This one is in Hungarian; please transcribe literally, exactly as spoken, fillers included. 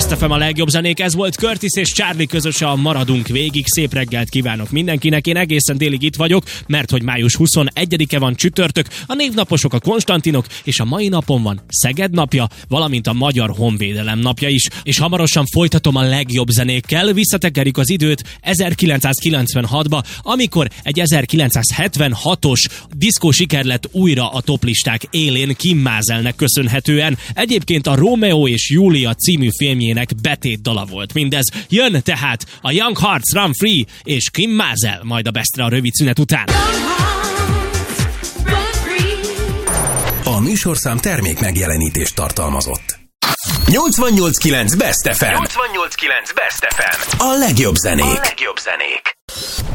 Best ef em a legjobb zenék, ez volt Curtis és Charlie közösen, maradunk végig. Szép reggelt kívánok mindenkinek, én egészen délig itt vagyok, mert hogy május huszonegyedike van, csütörtök, a névnaposok a Konstantinok, és a mai napon van Szeged napja, valamint a Magyar Honvédelem napja is. És hamarosan folytatom a legjobb zenékkel, visszatekerjük az időt ezerkilencszázkilencvenhatba, amikor egy ezerkilencszázhetvenhatos diszkó siker lett újra a toplisták élén Kim Maaselnek köszönhetően. Egyébként a Rómeó és Júlia című filmjének betét dala volt mindez. Jön tehát a Young Hearts Run Free és Kim Maasel, majd a Bestre a rövid szünet után. A műsorszám termék megjelenítést tartalmazott. nyolcvannyolc kilenc Best ef em. nyolcvannyolc kilenc Best ef em. A legjobb zenék. A legjobb zenék.